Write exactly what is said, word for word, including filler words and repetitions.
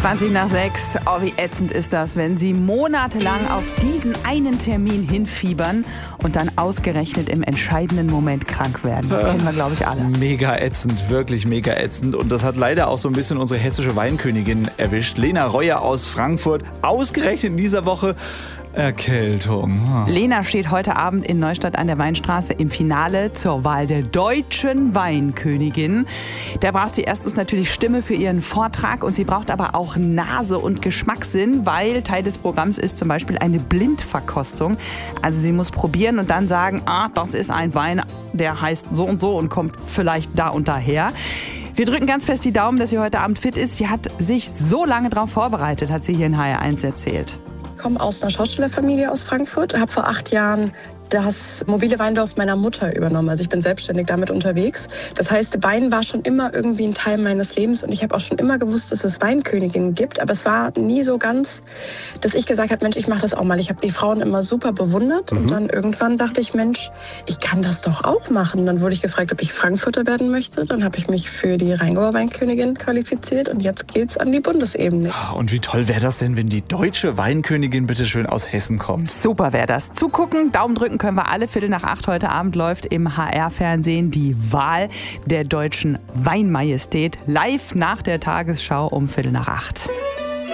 zwanzig nach sechs. Oh, wie ätzend ist das, wenn Sie monatelang auf diesen einen Termin hinfiebern und dann ausgerechnet im entscheidenden Moment krank werden. Das kennen wir, glaube ich, alle. Mega ätzend, wirklich mega ätzend. Und das hat leider auch so ein bisschen unsere hessische Weinkönigin erwischt. Lena Reuer aus Frankfurt. Ausgerechnet in dieser Woche Erkältung. Oh. Lena steht heute Abend in Neustadt an der Weinstraße im Finale zur Wahl der deutschen Weinkönigin. Da braucht sie erstens natürlich Stimme für ihren Vortrag und sie braucht aber auch Nase und Geschmackssinn, weil Teil des Programms ist zum Beispiel eine Blindverkostung. Also sie muss probieren und dann sagen, ah, das ist ein Wein, der heißt so und so und kommt vielleicht da und daher. Wir drücken ganz fest die Daumen, dass sie heute Abend fit ist. Sie hat sich so lange darauf vorbereitet, hat sie hier in H R eins erzählt. Ich komme aus einer Schauspielerfamilie aus Frankfurt, habe vor acht Jahren das mobile Weindorf meiner Mutter übernommen. Also ich bin selbstständig damit unterwegs. Das heißt, Wein war schon immer irgendwie ein Teil meines Lebens und ich habe auch schon immer gewusst, dass es Weinköniginnen gibt. Aber es war nie so ganz, dass ich gesagt habe, Mensch, ich mache das auch mal. Ich habe die Frauen immer super bewundert mhm. und dann irgendwann dachte ich, Mensch, ich kann das doch auch machen. Dann wurde ich gefragt, ob ich Frankfurter werden möchte. Dann habe ich mich für die Rheingauer Weinkönigin qualifiziert und jetzt geht's an die Bundesebene. Und wie toll wäre das denn, wenn die deutsche Weinkönigin bitte schön aus Hessen kommt? Super wäre das. Zugucken, Daumen drücken können wir alle. Viertel nach acht heute Abend läuft im H R-Fernsehen die Wahl der deutschen Weinmajestät live nach der Tagesschau um Viertel nach acht.